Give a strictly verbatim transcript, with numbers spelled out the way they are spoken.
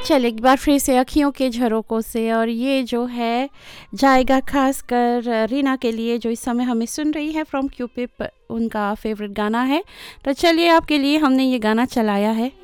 चल एक बार फिर से अखियों के झरोकों से, और ये जो है जाएगा खास कर रीना के लिए जो इस समय हमें सुन रही है फ्रॉम क्यूपिप, उनका फेवरेट गाना है। तो चलिए आपके लिए हमने ये गाना चलाया है।